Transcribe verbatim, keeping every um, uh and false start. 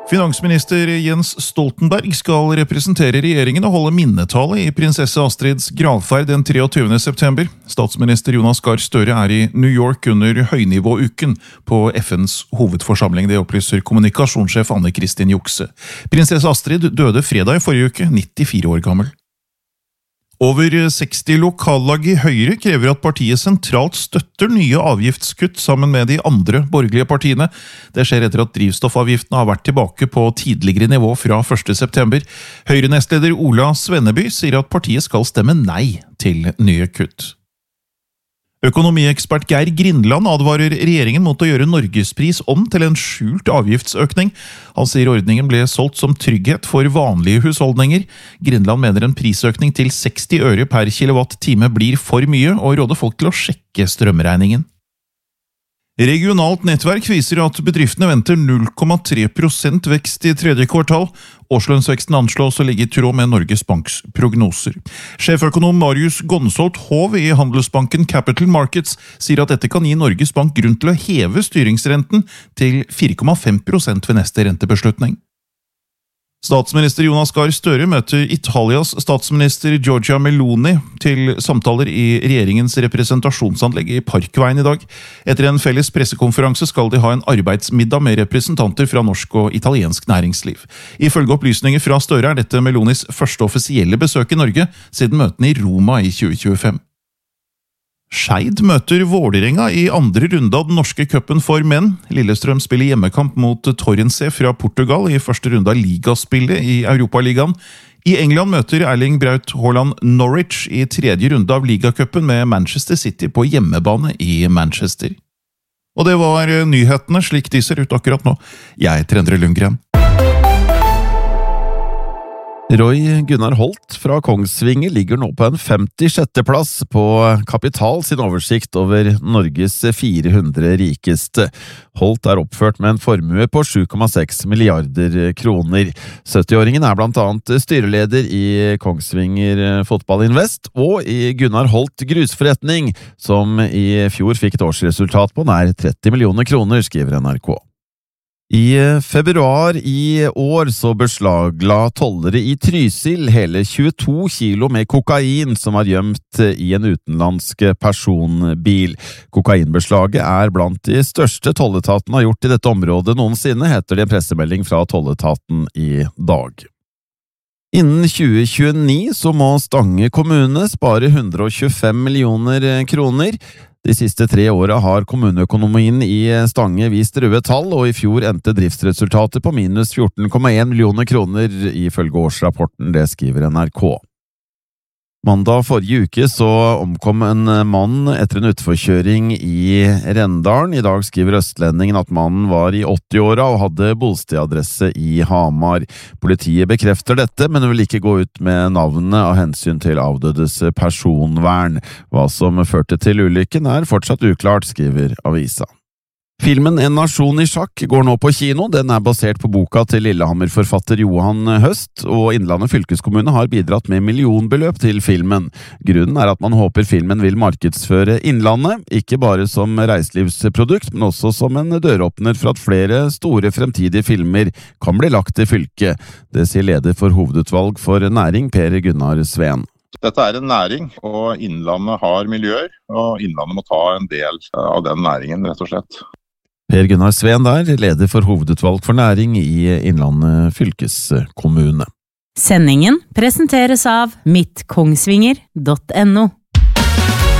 Finansminister Jens Stoltenberg skal representere regjeringen og holde minnetale i prinsesse Astrids gravferd den treogtyvende september. Statsminister Jonas Gahr Støre er i New York under høynivåuken på F N's hovedforsamling. Det opplyser kommunikasjonssjef Anne Kristin Jukse. Prinsesse Astrid døde fredag i forrige uke, nittifire år gammel. Over seksti lokallag i Høyre krever at partiet sentralt støtter nye avgiftskutt sammen med de andre borgerlige partiene. Det skjer etter at drivstoffavgiftene har vært tilbake på tidligere nivå fra første september. Høyre-nestleder Ola Svenneby sier at partiet skal stemme nei til nye kutt. Økonomiekspert Geir Grindland advarer regjeringen mot å gjøre Norgespris om til en skjult avgiftsøkning. Han sier ordningen ble solgt som trygghet for vanlige husholdninger. Grindland mener en prisøkning til seksti øre per kilowatt-time blir for mye, og råder folk til å sjekke strømregningen. Regionalt nettverk viser at bedriftene venter null komma tre prosent vekst i tredje kvartal. Årslønnsveksten anslås å ligge i tråd med Norges Banks prognoser. Sjeføkonom Marius Gonsholt Hov i Handelsbanken Capital Markets sier at dette kan gi Norges Bank grunn til å heve styringsrenten til fire komma fem prosent ved neste rentebeslutning. Statsminister Jonas Gahr Støre møter Italias statsminister Giorgia Meloni til samtaler i regjeringens representasjonsanlegg i Parkveien i dag. Etter en felles pressekonferanse skal de ha en arbeidsmiddag med representanter fra norsk og italiensk næringsliv. Ifølge opplysninger fra Støre er dette Melonis første offisielle besøk i Norge siden møtene i Roma i tjue tjuefem. Skeid møter Vålerenga i andre runde av den norske cupen for menn. Lillestrøm spiller hjemmekamp mot Torrensee fra Portugal i første runde av ligaspillet i Europaligaen. I England møter Erling Braut Haaland Norwich i tredje runde av ligacupen med Manchester City på hjemmebane i Manchester. Og det var nyhetene slik de ser ut akkurat nå. Jeg heter Endre Lundgren. Roy Gunnar Holt fra Kongsvinger ligger nå på en femtisjette plass på Kapital sin oversikt over Norges fire hundre rikeste. Holt er oppført med en formue på sju komma seks milliarder kroner. syttiåringen er blant annet styreleder i Kongsvinger Fotballinvest og i Gunnar Holt Grusforretning, som i fjor fikk et årsresultat på nær tretti millioner kroner, skriver N R K. I februar i år så beslagla tollere i Trysil hele tjueto kilo med kokain som var gjemt i en utenlandsk personbil. Kokainbeslaget er blant de største tolletaten har gjort i dette området noensinne, heter det en pressemelding fra tolletaten i dag. Innen tjue tjueni så må Stange kommune spare hundre og tjuefem millioner kroner. De siste tre årene har kommuneøkonomien i Stange vist røde tall, og i fjor endte driftsresultatet på minus fjorten komma en millioner kroner ifølge årsrapporten, det skriver N R K. Mandag forrige uke så omkom en mann etter en utforkjøring i Rendalen. I dag skriver Østlendingen at mannen var i åtti-åra og hadde bostedadresse i Hamar. Politiet bekrefter dette, men vil ikke gå ut med navnet av hensyn til avdødes personvern. Hva som førte til ulykken er fortsatt uklart, skriver avisa. Filmen En nasjon i sjakk går nå på kino. Den er basert på boka til Lillehammer-forfatter Johan Høst, og Innlandet fylkeskommune har bidratt med millionbeløp til filmen. Grunnen er at man håper filmen vil markedsføre Innlandet, ikke bare som reiselivsprodukt, men også som en døråpner for at flere store fremtidige filmer kan bli lagt til fylket. Det sier leder for hovedutvalg for næring, Per Gunnar Sveen. Dette er en næring, og Innlandet har miljøer, og Innlandet må ta en del av den næringen, rett og slett. Per Gunnar Sveen der, leder for hovedutvalg for næring i Innlandet fylkeskommune. Sendingen presenteres av mitt kongsvinger punktum no.